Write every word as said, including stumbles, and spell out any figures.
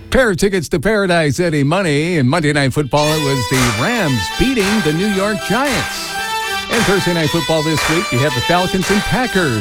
Pair of tickets to Paradise, Eddie Money. And Monday Night Football, it was the Rams beating the New York Giants. And Thursday Night Football this week, you have the Falcons and Packers.